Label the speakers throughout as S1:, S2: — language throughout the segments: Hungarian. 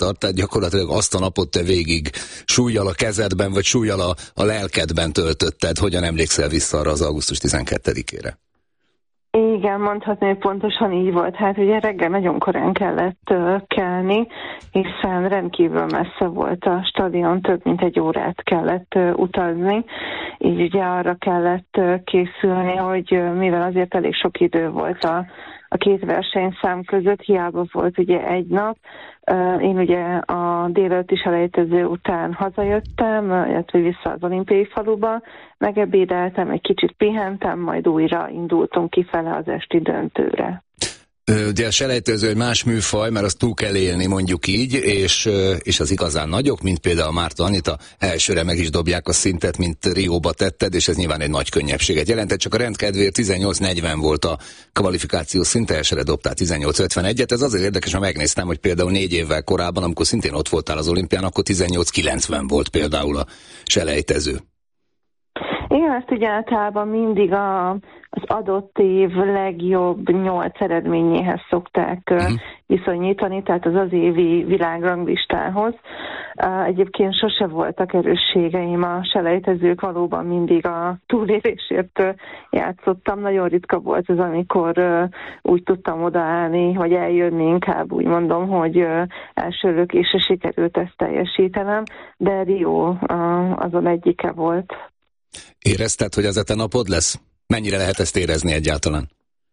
S1: tart, tehát gyakorlatilag azt a napot te végig súllyal a kezedben, vagy súllyal a lelkedben töltötted. Hogyan emlékszel vissza arra az augusztus 12-ére?
S2: Igen, mondhatni, hogy pontosan így volt. Hát ugye reggel nagyon korán kellett kelni, hiszen rendkívül messze volt a stadion, több mint egy órát kellett utazni. Így ugye arra kellett készülni, hogy mivel azért elég sok idő volt a két versenyszám között, hiába volt ugye egy nap. Én ugye a délelőtti selejtező után hazajöttem, illetve vissza az olimpiai faluba, megebédeltem, egy kicsit pihentem, majd újra indultunk kifele az esti döntőre.
S1: Ugye a selejtező egy más műfaj, mert azt túl kell élni, mondjuk így, és az igazán nagyok, mint például Márton Anita, elsőre meg is dobják a szintet, mint Rióba tetted, és ez nyilván egy nagy könnyebbséget jelentett, csak a rendkedvéért 18:40 volt a kvalifikáció szint, elsőre dobtál 18:51-et, ez azért érdekes, mert megnéztem, hogy például 4 évvel korábban, amikor szintén ott voltál az olimpián, akkor 18:90 volt például a selejtező.
S2: Igen, ezt ugye általában mindig az adott év legjobb 8 eredményéhez szokták viszonyítani, tehát az évi világranglistához. Egyébként sose voltak erősségeim a selejtezők, valóban mindig a túlélésért játszottam. Nagyon ritka volt az, amikor úgy tudtam odaállni, hogy eljönni, inkább úgy mondom, hogy első lökésre sikerült ezt teljesítenem, de Rio azon egyike volt.
S1: Érezted, hogy ez a te napod lesz? Mennyire lehet ezt érezni egyáltalán?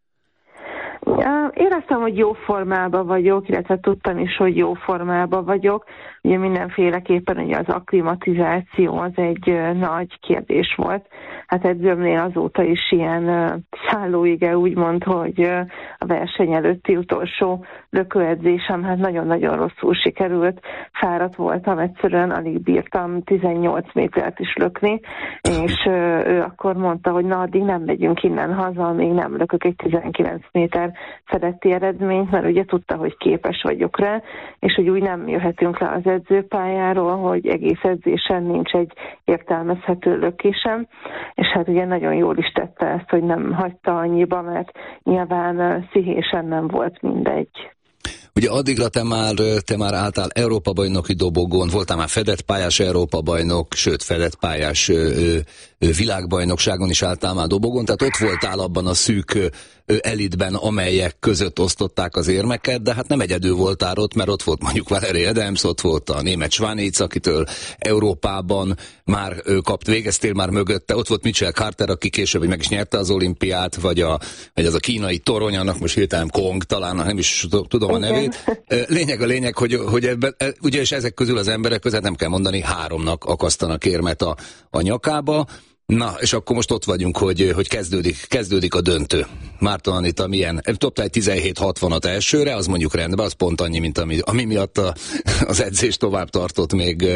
S2: Éreztem, hogy jó formában vagyok, illetve tudtam is, hogy jó formában vagyok. Ugye mindenféleképpen ugye az akklimatizáció az egy nagy kérdés volt. Hát edzőmnél azóta is ilyen szállóige úgymond, hogy a verseny előtti utolsó lökőedzésem hát nagyon-nagyon rosszul sikerült. Fáradt voltam, egyszerűen alig bírtam 18 métert is lökni, és ő akkor mondta, hogy na, addig nem megyünk innen haza, még nem lökök egy 19 méter feletti eredményt, mert ugye tudta, hogy képes vagyok rá, és hogy úgy nem jöhetünk le az edzőpályáról, hogy egész edzésen nincs egy értelmezhető lökésem, és hát ugye nagyon jól is tette ezt, hogy nem hagyta annyiba, mert nyilván pszichésen nem volt mindegy.
S1: Ugye addigra te már álltál Európa-bajnoki dobogón, voltál már fedett pályás Európa-bajnok, sőt fedett pályás világbajnokságon is álltál már dobogon, tehát ott voltál abban a szűk elitben, amelyek között osztották az érmeket, de hát nem egyedül voltál ott, mert ott volt mondjuk Valerie Adams, ott volt a német Schwanitz, akitől Európában már végeztél már mögötte, ott volt Mitchell Carter, aki később meg is nyerte az olimpiát, vagy az a kínai torony, annak most hirtelen Kong, talán nem is tudom a nevét. Lényeg, hogy ebben, ugye és ezek közül az emberek között nem kell mondani, 3-nak akasztanak érmet a nyakába. Na, és akkor most ott vagyunk, hogy kezdődik a döntő. Márton Anita milyen? Dobta egy 17:60-at elsőre, az mondjuk rendben, az pont annyi, mint ami miatt az edzés tovább tartott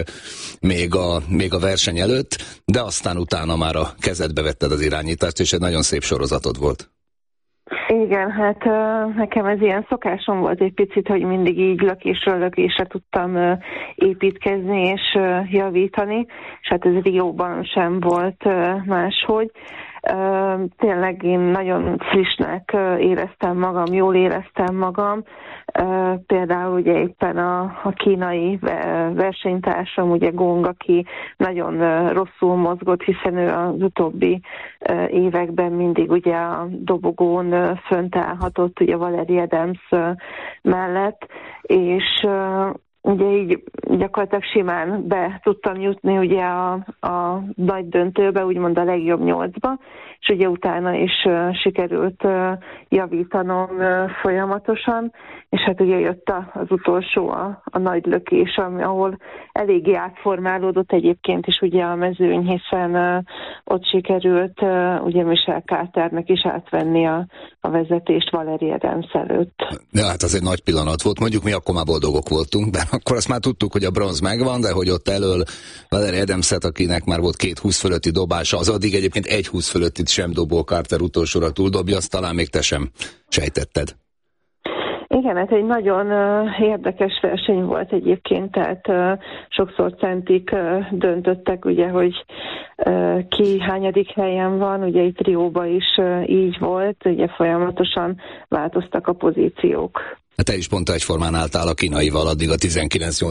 S1: még a verseny előtt, de aztán utána már a kezedbe vetted az irányítást, és egy nagyon szép sorozatod volt.
S2: Igen, hát nekem ez ilyen szokásom volt egy picit, hogy mindig így lökésről lökésre tudtam építkezni és javítani, és hát ez Rióban sem volt máshogy. Tényleg én nagyon frissnek éreztem magam, jól éreztem magam. Például ugye éppen a kínai versenytársam, ugye Gong, aki nagyon rosszul mozgott, hiszen ő az utóbbi években mindig ugye a dobogón fönt állhatott, ugye Valerie Adams mellett, és ugye így gyakorlatilag simán be tudtam jutni ugye a nagy döntőbe, úgymond a legjobb 8-ba, és ugye utána is sikerült javítanom folyamatosan, és hát ugye jött az utolsó, a nagy lökés, ahol eléggé átformálódott egyébként is ugye a mezőny, hiszen ott sikerült ugye Mitchell Carternek is átvenni a vezetést Valerie Adams előtt.
S1: Ja, hát az egy nagy pillanat volt, mondjuk mi akkor már boldogok voltunk, de akkor azt már tudtuk, hogy a bronz megvan, de hogy ott elől Valerie Adamset, akinek már volt 2 20 fölötti dobása, az addig egyébként 1 20 fölöttit sem dobó Carter utolsóra túldobja, azt talán még te sem sejtetted.
S2: Igen, ez egy nagyon érdekes verseny volt egyébként, tehát sokszor centik döntöttek, ugye, hogy ki hányadik helyen van, ugye itt Rióban is így volt, ugye folyamatosan változtak a pozíciók.
S1: Hát te is pont egyformán álltál a kínaival addig a 19